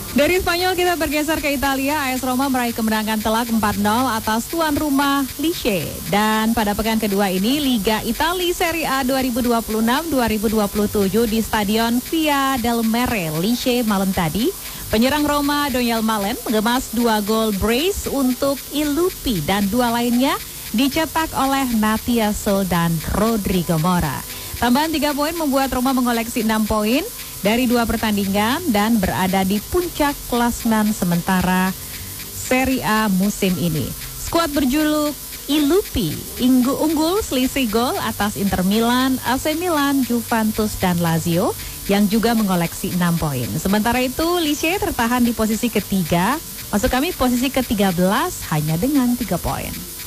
Dari Spanyol kita bergeser ke Italia. AS Roma meraih kemenangan telak 4-0 atas tuan rumah Lecce. Dan pada pekan kedua ini Liga Italia Serie A 2026-2027 di Stadion Via del Mare Lecce malam tadi, penyerang Roma Daniel Malen mengemas 2 gol brace untuk Ilupi dan 2 lainnya dicetak oleh Matiaso dan Rodrigo Mora. Tambahan 3 poin membuat Roma mengoleksi 6 poin dari 2 pertandingan dan berada di puncak klasemen sementara Serie A musim ini. Skuad berjuluk Ilupi unggul selisih gol atas Inter Milan, AC Milan, Juventus, dan Lazio yang juga mengoleksi 6 poin. Sementara itu Lecce tertahan di posisi ketiga, maksud kami posisi ke-13 hanya dengan 3 poin.